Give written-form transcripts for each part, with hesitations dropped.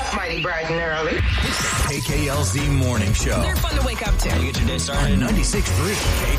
mighty bright and early. KKLZ Morning Show. They're fun to wake up to. You get your day started at 96.3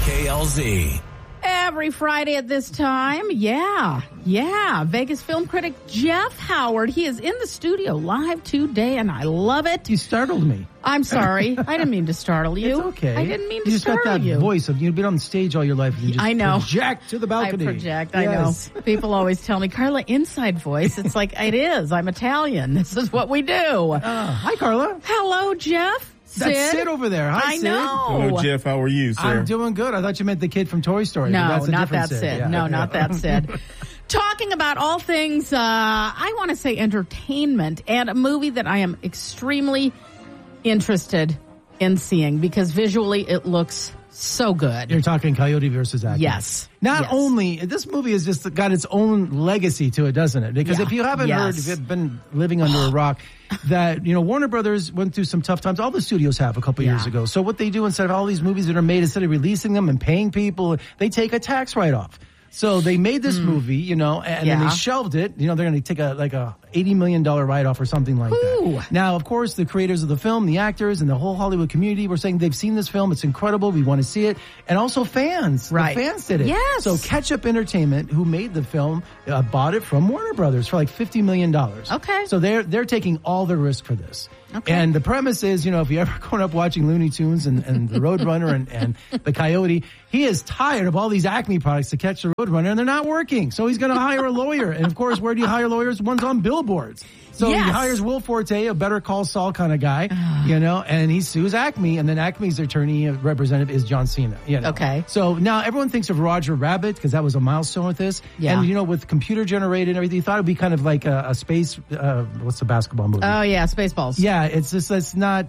KKLZ. Every Friday at this time, yeah. Vegas film critic Jeff Howard, he is in the studio live today, and I love it. You startled me. I'm sorry. I didn't mean to startle you. It's okay. I didn't mean to you just startle got that you. voice of you've been on stage all your life. And you just I know. Project to the balcony. I project. Yes. I know. People always tell me, Carla, inside voice. It's like, it is. I'm Italian. This is what we do. Hi, Carla. Hello, Jeff. That's Sid over there. Hi, Sid. know. Hello, Jeff. How are you, sir? I'm doing good. I thought you meant the kid from Toy Story. No, That's a not different that Sid. Yeah. No, not that Sid. Talking about all things, I want to say entertainment, and a movie that I am extremely interested in seeing because visually it looks so good. You're talking Coyote versus Acme. Yes. Not Yes. only, this movie has just got its own legacy to it, doesn't it? Because Yeah. if you haven't heard, if you've been living under a rock, that, Warner Brothers went through some tough times. All the studios have a couple years ago. So what they do instead of all these movies that are made, instead of releasing them and paying people, they take a tax write-off. So they made this movie, and then they shelved it. They're going to take a $80 million write-off or something like that. Now, of course, the creators of the film, the actors, and the whole Hollywood community were saying they've seen this film. It's incredible. We want to see it. And also fans. Right. The fans did it. Yes. So Ketchup Entertainment, who made the film, bought it from Warner Brothers for like $50 million. Okay. So they're taking all the risk for this. Okay. And the premise is, if you ever grown up watching Looney Tunes and the Roadrunner and the Coyote, he is tired of all these Acme products to catch the Roadrunner, and they're not working. So he's going to hire a lawyer. And of course, where do you hire lawyers? One's on billboards. So he hires Will Forte, a Better Call Saul kind of guy, and he sues Acme, and then Acme's attorney representative is John Cena. Okay. So now everyone thinks of Roger Rabbit because that was a milestone with this. Yeah. And, with computer generated and everything, you thought it would be kind of like a space, what's the basketball movie? Oh, yeah, Spaceballs. Yeah, it's not...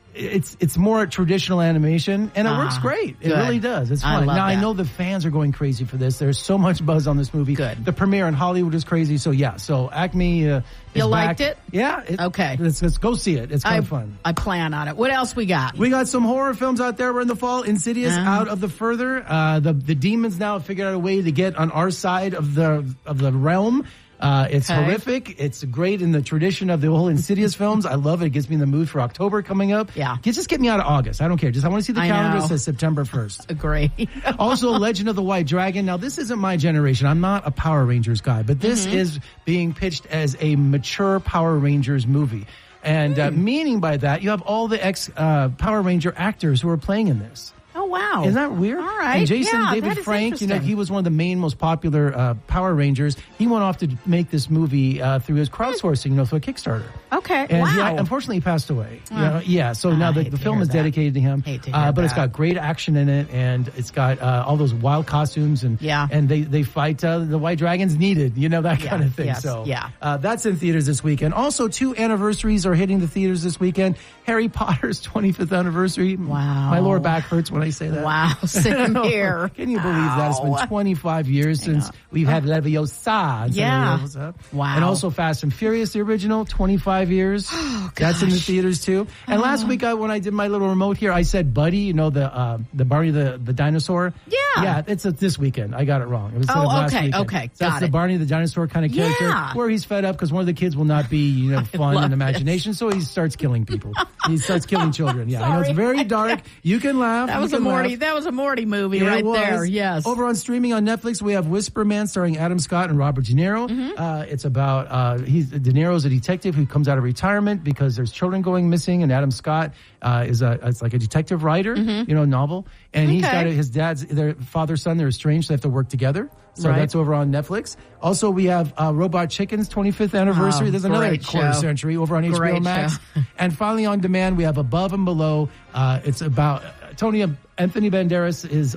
It's more traditional animation, and it works great. It good. really does. It's I fun. love Now, that. I know the fans are going crazy for this. There's so much buzz on this movie. Good. The premiere in Hollywood is crazy. So, So Acme is You liked back. it? Yeah. Okay. Let's go see it. It's kind of fun. I plan on it. What else we got? We got some horror films out there. We're in the fall. Insidious, Out of the Further. The demons now have figured out a way to get on our side of the realm. It's horrific. It's great in the tradition of the whole Insidious films. I love it. It gets me in the mood for October coming up. Yeah. Just get me out of August. I don't care. I want to see the calendar that says September 1st. Agree. Also, Legend of the White Dragon. Now, this isn't my generation. I'm not a Power Rangers guy, but this is being pitched as a mature Power Rangers movie. And meaning by that, you have all the ex-Power Ranger actors who are playing in this. Oh, wow. Isn't that weird? All right. And Jason Yeah, David that is Frank, interesting. he was one of the most popular Power Rangers. He went off to make this movie through his crowdsourcing, through a Kickstarter. Okay. And wow. unfortunately, he passed away. So now the film is that. dedicated to him. Hate to hear but it's that. got great action in it, and it's got all those wild costumes, and they fight the white dragons needed, that kind of thing. Yes, So yeah. that's in theaters this weekend. Also, 2 anniversaries are hitting the theaters this weekend. Harry Potter's 25th anniversary. Wow. My lower back hurts when I say that. Wow. Sitting here. Can you believe that? It's been 25 years since we've had Leviosa. Yeah. Wow. And also Fast and Furious, the original, 25 years. Oh, that's in the theaters too. And last week when I did my little remote here, I said Buddy, the Barney the dinosaur. Yeah. Yeah, it's this weekend. I got it wrong. It was last weekend. Okay. So that's the Barney the dinosaur kind of character where he's fed up because one of the kids will not be, fun and imagination. So he starts killing people. He starts killing children. Yeah, I know it's very dark. You can laugh. That was a Morty movie right there. Yes. Over on streaming on Netflix, we have Whisper Man starring Adam Scott and Robert De Niro. It's about De Niro's a detective who comes out of retirement because there's children going missing, and Adam Scott is like a detective writer, novel, and he's got his their father-son. They're estranged. So they have to work together. So that's over on Netflix. Also, we have Robot Chicken's 25th anniversary. There's another quarter century over on HBO Max. And finally, on demand, we have Above and Below. It's about Anthony Banderas is.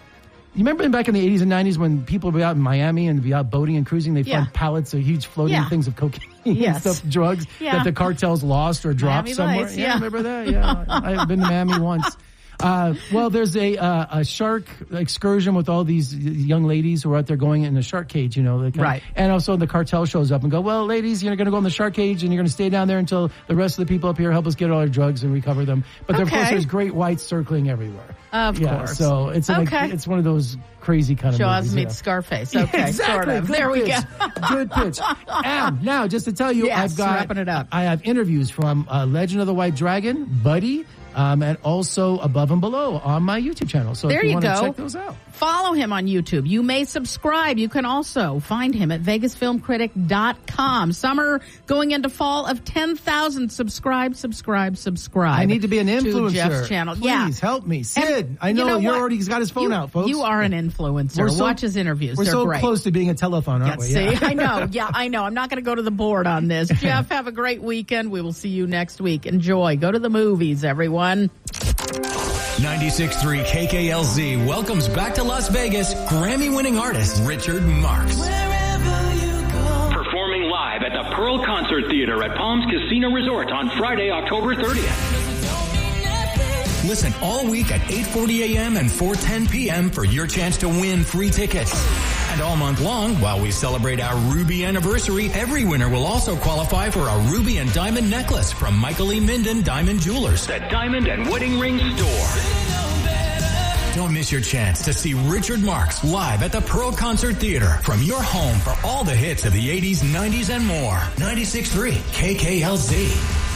You remember back in the 80s and 90s when people would be out in Miami and be out boating and cruising, they find pallets of huge floating things of cocaine and stuff, drugs that the cartels lost or dropped Miami somewhere. Vice, remember that? Yeah, I've been to Miami once. Well, there's a shark excursion with all these young ladies who are out there going in the shark cage, Right. And also the cartel shows up and go, well, ladies, you're going to go in the shark cage and you're going to stay down there until the rest of the people up here help us get all our drugs and recover them. But of course, there's great whites circling everywhere. Of course. So it's it's one of those crazy kind of Jaws movies. meets Scarface. Okay, exactly. sort of. Good There we pitch. go. Good pitch. And now, just to tell you, Yes, wrapping it up. I have interviews from Legend of the White Dragon, Buddy, and also Above and Below on my YouTube channel. So There if you you want to go. check those out. Follow him on YouTube. You may subscribe. You can also find him at VegasFilmCritic.com. Summer going into fall of 10,000. Subscribe. I need to be an influencer. To Jeff's channel. Please help me. Sid, And I know you know you're what? already, he's got his phone out, folks. You are an influencer. Watch his interviews. We're They're so great. close to being a telethon, aren't we? See, I know. Yeah, I know. I'm not going to go to the board on this. Jeff, have a great weekend. We will see you next week. Enjoy. Go to the movies, everyone. 96.3 KKLZ welcomes back to Las Vegas Grammy-winning artist Richard Marx. Performing live at the Pearl Concert Theater at Palms Casino Resort on Friday, October 30th. Listen all week at 8:40 a.m. and 4:10 p.m. for your chance to win free tickets. And all month long, while we celebrate our Ruby anniversary, every winner will also qualify for a Ruby and Diamond necklace from Michael E. Minden Diamond Jewelers. The Diamond and Wedding Ring Store. Don't miss your chance to see Richard Marx live at the Pearl Concert Theater from your home for all the hits of the 80s, 90s, and more. 96.3 KKLZ.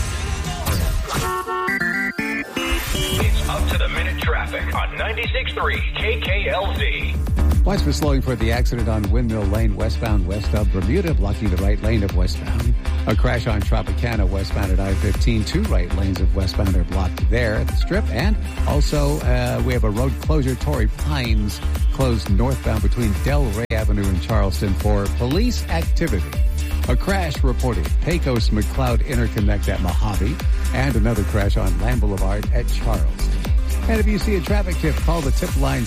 It's up to the minute traffic on 96.3 KKLZ. Watch for slowing for the accident on Windmill Lane, westbound west of Bermuda, blocking the right lane of westbound. A crash on Tropicana, westbound at I-15. 2 right lanes of westbound are blocked there at the Strip. And also, we have a road closure. Torrey Pines closed northbound between Delray Avenue and Charleston for police activity. A crash reported Pecos McLeod Interconnect at Mojave. And another crash on Lamb Boulevard at Charleston. And if you see a traffic tip, call the tip line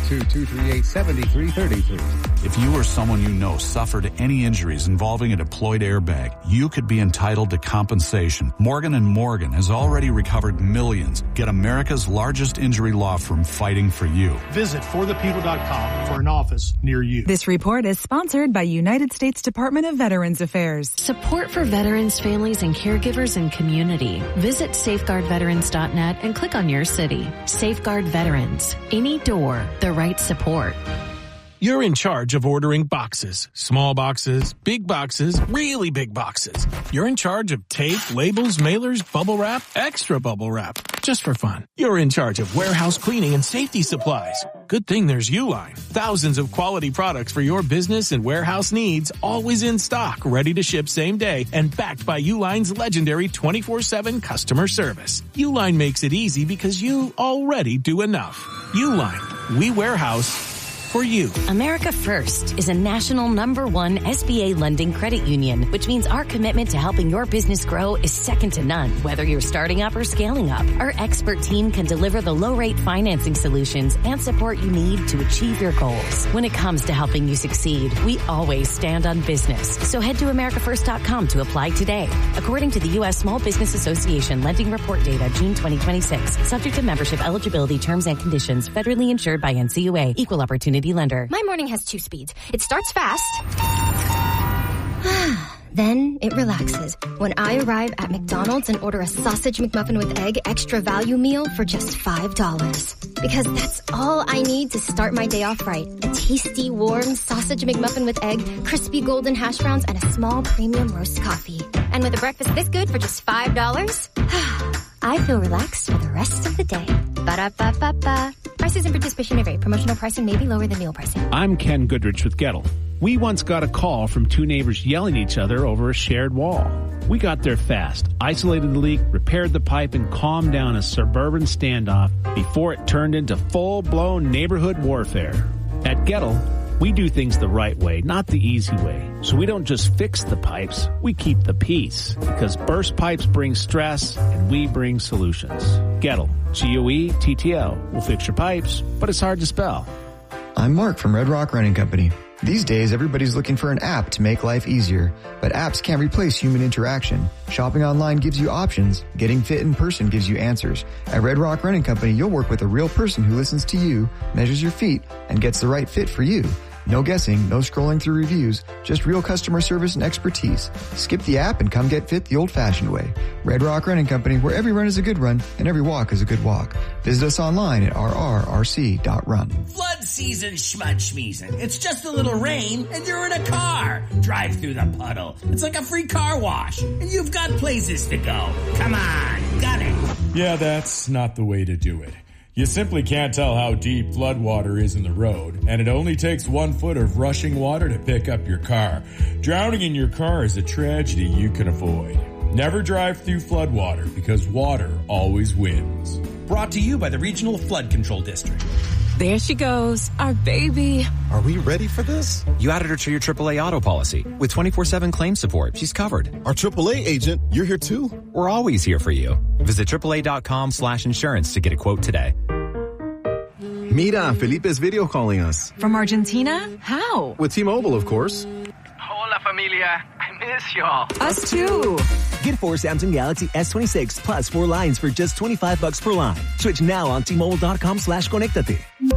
702-238-7333. If you or someone you know suffered any injuries involving a deployed airbag, you could be entitled to compensation. Morgan & Morgan has already recovered millions. Get America's largest injury law firm fighting for you. Visit forthepeople.com for an office near you. This report is sponsored by United States Department of Veterans Affairs. Support for veterans, families, and caregivers and community. Visit safeguardveterans.net and click on your city. Safeguard Veterans. Any door, the right support. You're in charge of ordering boxes. Small boxes, big boxes, really big boxes. You're in charge of tape, labels, mailers, bubble wrap, extra bubble wrap. Just for fun. You're in charge of warehouse cleaning and safety supplies. Good thing there's Uline. Thousands of quality products for your business and warehouse needs, always in stock, ready to ship same day, and backed by Uline's legendary 24/7 customer service. Uline makes it easy because you already do enough. Uline. We warehouse for you. America First is a national #1 SBA lending credit union, which means our commitment to helping your business grow is second to none. Whether you're starting up or scaling up, our expert team can deliver the low-rate financing solutions and support you need to achieve your goals. When it comes to helping you succeed, we always stand on business. So head to AmericaFirst.com to apply today. According to the U.S. Small Business Association lending report data, June 2026, subject to membership eligibility, terms and conditions, federally insured by NCUA, equal opportunity lender. My morning has 2 speeds. It starts fast, then it relaxes when I arrive at McDonald's and order a sausage McMuffin with egg extra value meal for just $5. Because that's all I need to start my day off right. A tasty, warm sausage McMuffin with egg, crispy golden hash browns, and a small premium roast coffee. And with a breakfast this good for just $5, I feel relaxed for the rest of the day. Ba-da-ba-ba-ba. Prices and participation may vary. Promotional pricing may be lower than meal pricing. I'm Ken Goodrich with Gettle. We once got a call from 2 neighbors yelling at each other over a shared wall. We got there fast, isolated the leak, repaired the pipe, and calmed down a suburban standoff before it turned into full-blown neighborhood warfare. At Gettle, we do things the right way, not the easy way. So we don't just fix the pipes, we keep the peace. Because burst pipes bring stress, and we bring solutions. Gettle, G-O-E-T-T-L. We'll fix your pipes, but it's hard to spell. I'm Mark from Red Rock Renting Company. These days, everybody's looking for an app to make life easier, but apps can't replace human interaction. Shopping online gives you options. Getting fit in person gives you answers. At Red Rock Running Company, you'll work with a real person who listens to you, measures your feet, and gets the right fit for you. No guessing, no scrolling through reviews, just real customer service and expertise. Skip the app and come get fit the old-fashioned way. Red Rock Running Company, where every run is a good run and every walk is a good walk. Visit us online at rrrc.run. Flood season schmud-schmeezin'. It's just a little rain and you're in a car. Drive through the puddle. It's like a free car wash. And you've got places to go. Come on, got it. Yeah, that's not the way to do it. You simply can't tell how deep floodwater is in the road, and it only takes 1 foot of rushing water to pick up your car. Drowning in your car is a tragedy you can avoid. Never drive through floodwater because water always wins. Brought to you by the Regional Flood Control District. There she goes, our baby. Are we ready for this? You added her to your AAA auto policy. With 24/7 claim support, she's covered. Our AAA agent, you're here too? We're always here for you. Visit AAA.com/insurance to get a quote today. Mira, Felipe's video calling us. From Argentina? How? With T-Mobile, of course. Hola, familia. I miss y'all. Us too. Get 4 Samsung Galaxy S26 plus 4 lines for just $25 per line. Switch now on T-Mobile.com/conectate.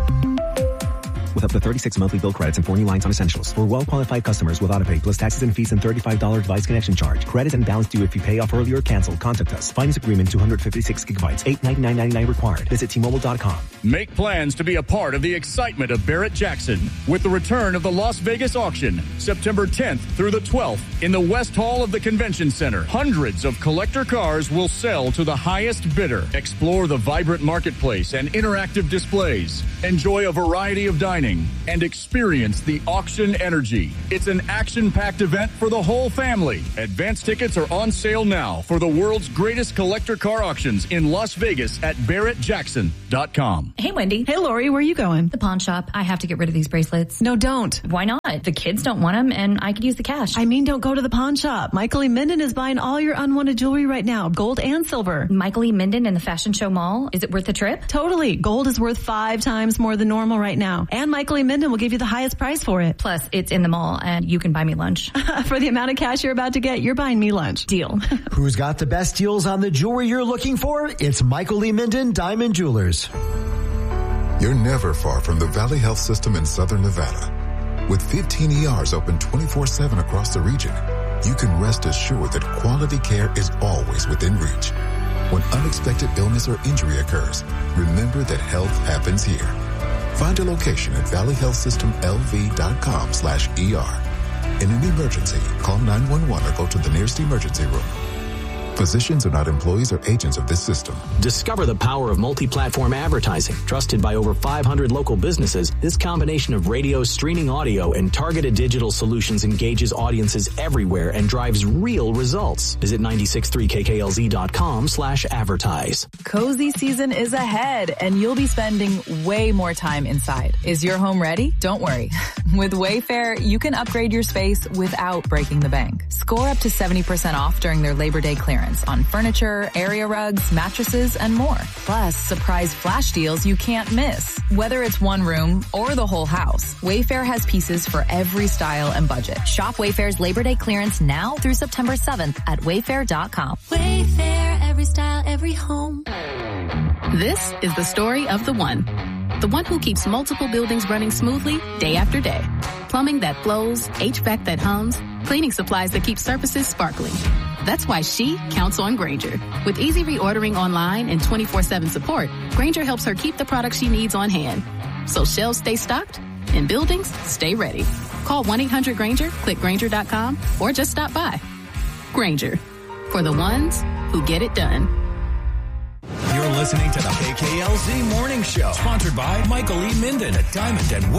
With up to 36 monthly bill credits and 4 new lines on essentials. For well-qualified customers with autopay plus taxes and fees and $35 device connection charge. Credits and balance due if you pay off early or cancel. Contact us. Finance agreement 256 gigabytes. $899.99 required. Visit T-Mobile.com. Make plans to be a part of the excitement of Barrett-Jackson with the return of the Las Vegas auction, September 10th through the 12th in the West Hall of the Convention Center. Hundreds of collector cars will sell to the highest bidder. Explore the vibrant marketplace and interactive displays. Enjoy a variety of dining and experience the auction energy. It's an action-packed event for the whole family. Advance tickets are on sale now for the world's greatest collector car auctions in Las Vegas at BarrettJackson.com. Hey, Wendy. Hey, Lori, where are you going? The pawn shop. I have to get rid of these bracelets. No, don't. Why not? The kids don't want them, and I could use the cash. I mean, don't go to the pawn shop. Michael E. Minden is buying all your unwanted jewelry right now, gold and silver. Michael E. Minden in the Fashion Show Mall? Is it worth the trip? Totally. Gold is worth 5 times more than normal right now. And Michael E. Minden will give you the highest price for it. Plus, it's in the mall, and you can buy me lunch. For the amount of cash you're about to get, you're buying me lunch. Deal. Who's got the best deals on the jewelry you're looking for? It's Michael E. Minden Diamond Jewelers. You're never far from the Valley Health System in Southern Nevada. With 15 ERs open 24/7 across the region, you can rest assured that quality care is always within reach. When unexpected illness or injury occurs, remember that health happens here. Find a location at valleyhealthsystemlv.com/ER. In an emergency, call 911 or go to the nearest emergency room. Physicians are not employees or agents of this system. Discover the power of multi-platform advertising. Trusted by over 500 local businesses, this combination of radio, streaming audio, and targeted digital solutions engages audiences everywhere and drives real results. Visit 963kklz.com/advertise. Cozy season is ahead, and you'll be spending way more time inside. Is your home ready? Don't worry. With Wayfair, you can upgrade your space without breaking the bank. Score up to 70% off during their Labor Day clearance on furniture, area rugs, mattresses, and more. Plus, surprise flash deals you can't miss. Whether it's one room or the whole house, Wayfair has pieces for every style and budget. Shop Wayfair's Labor Day clearance now through September 7th at Wayfair.com. Wayfair, every style, every home. This is the story of the one who keeps multiple buildings running smoothly day after day. Plumbing that flows, HVAC that hums, cleaning supplies that keep surfaces sparkling. That's why she counts on Grainger. With easy reordering online and 24/7 support, Grainger helps her keep the products she needs on hand. So shelves stay stocked and buildings stay ready. Call 1-800-GRAINGER, click Grainger.com, or just stop by. Grainger, for the ones who get it done. You're listening to the KKLZ Morning Show, sponsored by Michael E. Minden at Diamond and